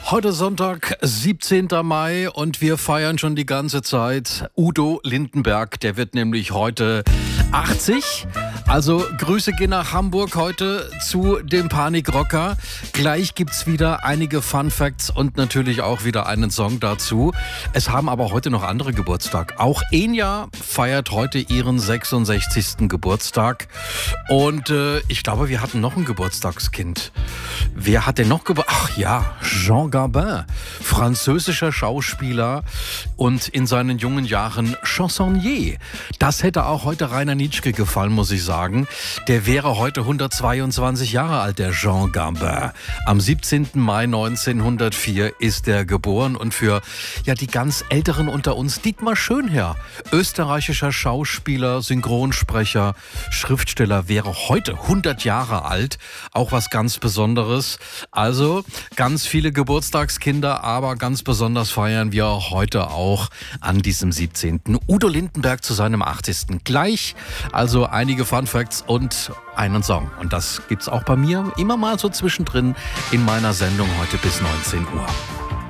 Heute Sonntag, 17. Mai und wir feiern schon die ganze Zeit Udo Lindenberg. Der wird nämlich heute 80. Also Grüße gehen nach Hamburg heute zu dem Panikrocker. Gleich gibt's wieder einige Fun Facts und natürlich auch wieder einen Song dazu. Es haben aber heute noch andere Geburtstag. Auch Enya feiert heute ihren 66. Geburtstag. Und ich glaube, wir hatten noch ein Geburtstagskind. Wer hat denn noch Geburtstag? Ach ja, Jean Gabin, französischer Schauspieler und in seinen jungen Jahren Chansonnier. Das hätte auch heute Rainer Nitschke gefallen, muss ich sagen. Der wäre heute 122 Jahre alt, der Jean Gabin. Am 17. Mai 1904 ist er geboren und für die ganz Älteren unter uns Dietmar Schönherr, österreichischer Schauspieler, Synchronsprecher, Schriftsteller, wäre heute 100 Jahre alt. Auch was ganz Besonderes. Also ganz viele Geburtstagskinder, aber ganz besonders feiern wir heute auch an diesem 17. Udo Lindenberg zu seinem 80. Gleich. Also einige Fun Facts und einen Song. Und das gibt's auch bei mir immer mal so zwischendrin in meiner Sendung heute bis 19 Uhr.